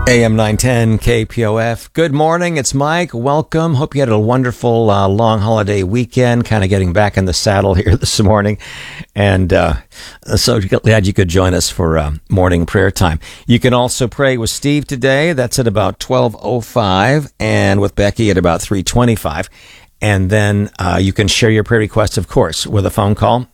AM 910 KPOF. Good morning. It's Mike. Welcome. Hope you had a wonderful long holiday weekend, kind of getting back in the saddle here this morning. And so glad you could join us for morning prayer time. You can also pray with Steve today. That's at about 12:05 and with Becky at about 3:25. And then you can share your prayer request, of course, with a phone call,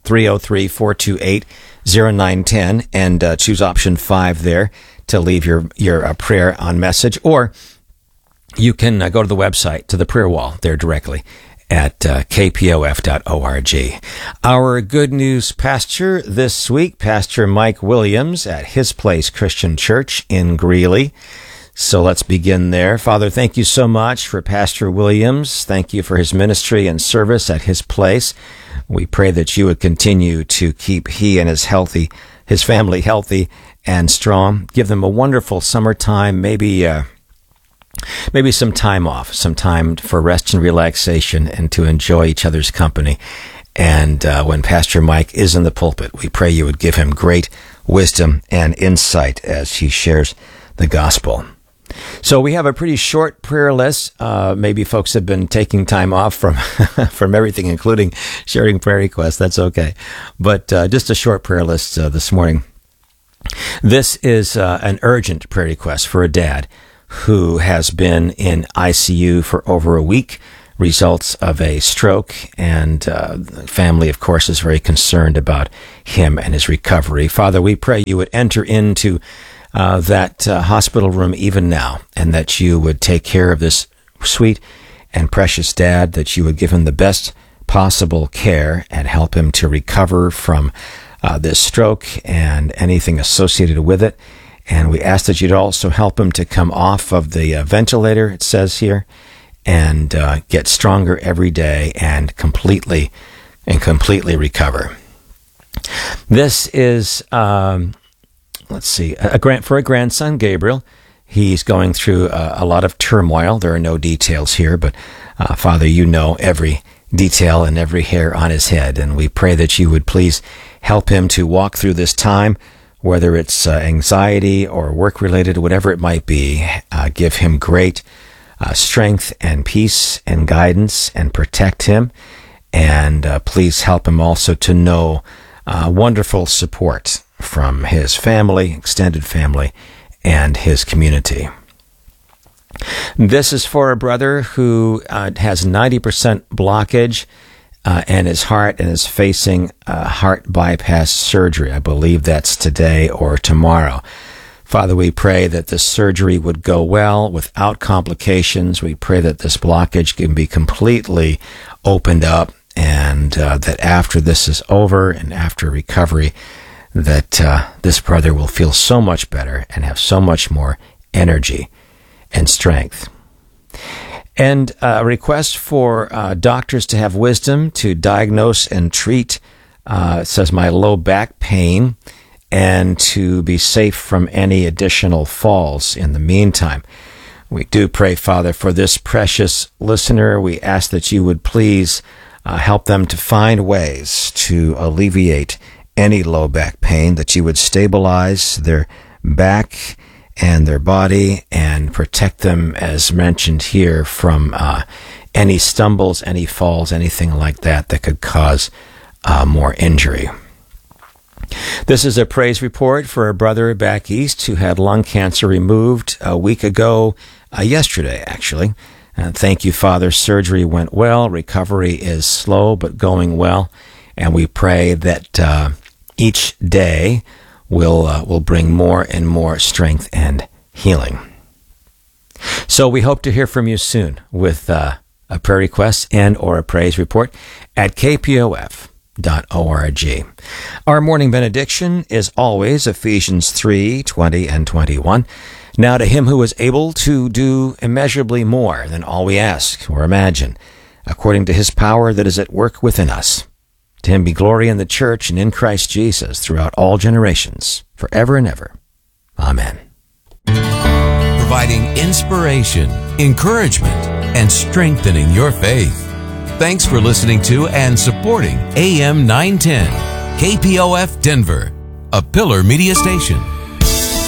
303-428-0910, and choose option 5 there to leave your prayer on message. Or you can go to the website, to the prayer wall there directly at kpof.org. Our Good News pastor this week, Pastor Mike Williams at His Place Christian Church in Greeley. So let's begin there. Father, thank you so much for Pastor Williams. Thank you for his ministry and service at His Place. We pray that you would continue to keep he and his family healthy and strong. Give them a wonderful summertime, maybe some time off, some time for rest and relaxation and to enjoy each other's company. And when Pastor Mike is in the pulpit, we pray you would give him great wisdom and insight as he shares the gospel. So we have a pretty short prayer list. Maybe folks have been taking time off from from everything, including sharing prayer requests. That's okay. But just a short prayer list this morning. This is an urgent prayer request for a dad who has been in ICU for over a week, results of a stroke, and the family, of course, is very concerned about him and his recovery. Father, we pray you would enter into that hospital room even now, and that you would take care of this sweet and precious dad, that you would give him the best possible care and help him to recover from this stroke and anything associated with it. And we ask that you'd also help him to come off of the ventilator, it says here, and get stronger every day and completely recover. This is a grant for a grandson, Gabriel. He's going through a lot of turmoil. There are no details here, but Father, you know every detail and every hair on his head, and we pray that you would please help him to walk through this time, whether it's anxiety or work-related, whatever it might be. Give him great strength and peace and guidance, and protect him, and please help him also to know wonderful support from his family, extended family, and his community. This is for a brother who has 90% blockage in his heart and is facing heart bypass surgery. I believe that's today or tomorrow. Father, we pray that this surgery would go well without complications. We pray that this blockage can be completely opened up, and that after this is over and after recovery, that this brother will feel so much better and have so much more energy and strength. And a request for doctors to have wisdom to diagnose and treat, it says, my low back pain, and to be safe from any additional falls in the meantime. We do pray, Father, for this precious listener. We ask that you would please help them to find ways to alleviate any low back pain, that you would stabilize their back and their body and protect them, as mentioned here, from any stumbles, any falls, anything like that could cause more injury. This is a praise report for a brother back east who had lung cancer removed a week ago, yesterday actually. Thank you, Father. Surgery went well. Recovery is slow but going well. And we pray that each day will bring more and more strength and healing. So we hope to hear from you soon with a prayer request and or a praise report at kpof.org. Our morning benediction is always Ephesians 3:20 and 21. Now to him who is able to do immeasurably more than all we ask or imagine, according to his power that is at work within us. To him be glory in the church and in Christ Jesus throughout all generations, forever and ever. Amen. Providing inspiration, encouragement, and strengthening your faith. Thanks for listening to and supporting AM 910, KPOF Denver, a Pillar Media Station.